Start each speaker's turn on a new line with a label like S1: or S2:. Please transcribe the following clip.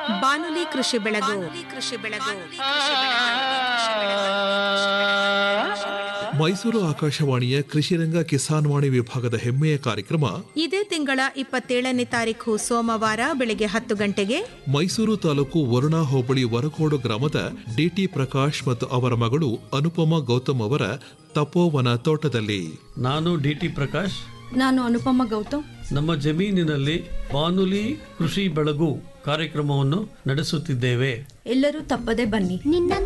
S1: ಬಾನುಲಿ ಕೃಷಿ ಬೆಳಗು.
S2: ಮೈಸೂರು ಆಕಾಶವಾಣಿಯ ಕೃಷಿರಂಗ ಕಿಸಾನ್ ವಾಣಿ ವಿಭಾಗದ ಹೆಮ್ಮೆಯ ಕಾರ್ಯಕ್ರಮ
S1: ಇದೇ ತಿಂಗಳ 27ನೇ ತಾರೀಖು ಸೋಮವಾರ ಬೆಳಗ್ಗೆ 10 ಗಂಟೆಗೆ
S2: ಮೈಸೂರು ತಾಲೂಕು ವರುಣಾ ಹೋಬಳಿ ವರಕೋಡು ಗ್ರಾಮದ ಡಿಟಿ ಪ್ರಕಾಶ್ ಮತ್ತು ಅವರ ಮಗಳು ಅನುಪಮಾ ಗೌತಮ್ ಅವರ ತಪೋವನ ತೋಟದಲ್ಲಿ.
S3: ನಾನು ಡಿಟಿ ಪ್ರಕಾಶ್.
S4: ನಾನು ಅನುಪಮ ಗೌತಮ್.
S3: ನಮ್ಮ ಜಮೀನಿನಲ್ಲಿ ಬಾನುಲಿ ಕೃಷಿ ಬೆಳಗು ಕಾರ್ಯಕ್ರಮವನ್ನು ನಡೆಸುತ್ತಿದ್ದೇವೆ.
S4: ಎಲ್ಲರೂ ತಪ್ಪದೆ ಬನ್ನಿ.